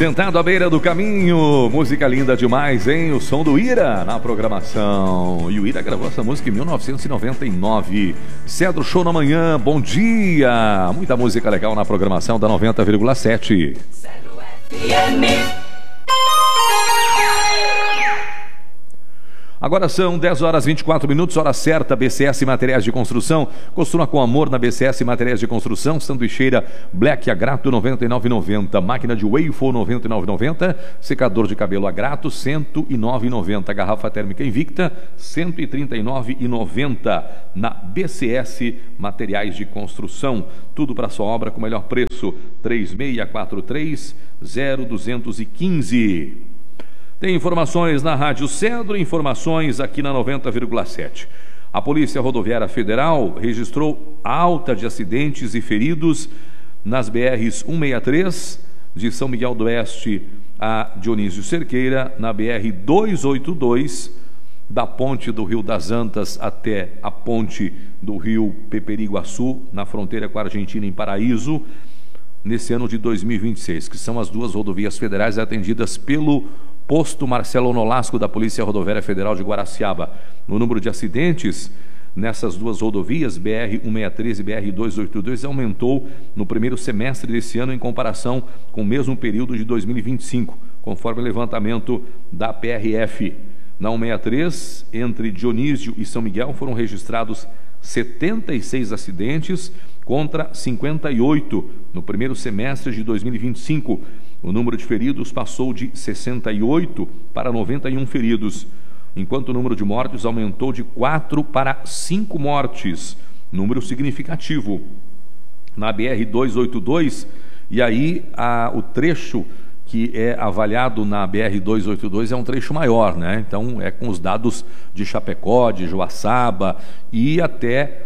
Sentado à beira do caminho, música linda demais, hein? O som do Ira na programação. E o Ira gravou essa música em 1999. Cedro Show na manhã, bom dia! Muita música legal na programação da 90,7. Cedro FM. Agora são 10 horas 24 minutos, hora certa. BCS Materiais de Construção. Construa com amor na BCS Materiais de Construção. Sanduicheira Black Agrato 99,90. Máquina de Waffle 99,90. Secador de cabelo Agrato 109,90. Garrafa térmica Invicta 139,90. Na BCS Materiais de Construção. Tudo para sua obra com o melhor preço. 3643-0215. Tem informações na Rádio Cedro, informações aqui na 90,7. A Polícia Rodoviária Federal registrou alta de acidentes e feridos nas BRs 163, de São Miguel do Oeste a Dionísio Cerqueira, na BR 282, da ponte do Rio das Antas até a ponte do Rio Peperiguaçu, na fronteira com a Argentina, em Paraíso, nesse ano de 2026, que são as duas rodovias federais atendidas pelo Posto Marcelo Nolasco da Polícia Rodoviária Federal de Guaraciaba. O número de acidentes nessas duas rodovias, BR-163 e BR-282, aumentou no primeiro semestre desse ano em comparação com o mesmo período de 2025, conforme o levantamento da PRF. Na 163, entre Dionísio e São Miguel, foram registrados 76 acidentes contra 58 no primeiro semestre de 2025. O número de feridos passou de 68 para 91 feridos, enquanto o número de mortes aumentou de 4 para 5 mortes, número significativo. Na BR-282, e aí o trecho que é avaliado na BR-282 é um trecho maior, né? Então é com os dados de Chapecó, de Joaçaba e até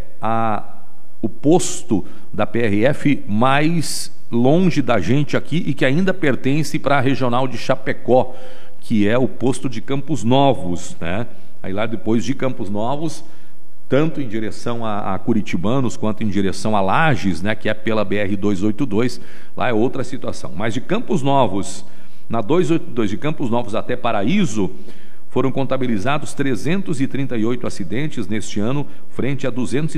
o posto da PRF mais longe da gente aqui e que ainda pertence para a regional de Chapecó, que é o posto de Campos Novos, né? Aí lá depois de Campos Novos, tanto em direção a Curitibanos quanto em direção a Lages, né, que é pela BR-282, lá é outra situação. Mas de Campos Novos, na 282 de Campos Novos até Paraíso, foram contabilizados 338 acidentes neste ano, frente a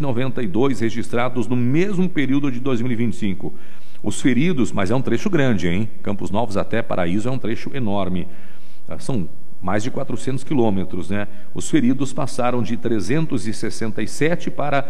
292 registrados no mesmo período de 2025. Os feridos, mas é um trecho grande, hein? Campos Novos até Paraíso é um trecho enorme. São mais de 400 quilômetros, né? Os feridos passaram de 367 para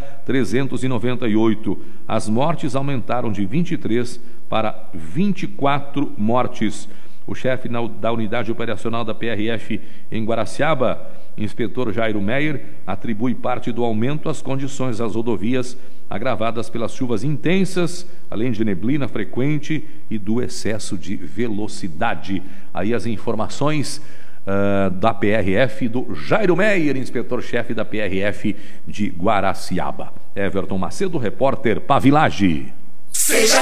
398. As mortes aumentaram de 23 para 24 mortes. O chefe da unidade operacional da PRF em Guaraciaba, inspetor Jairo Meyer, atribui parte do aumento às condições das rodovias agravadas pelas chuvas intensas, além de neblina frequente e do excesso de velocidade. Aí as informações da PRF, do Jairo Meyer, inspetor-chefe da PRF de Guaraciaba. Everton Macedo, repórter Pavilage.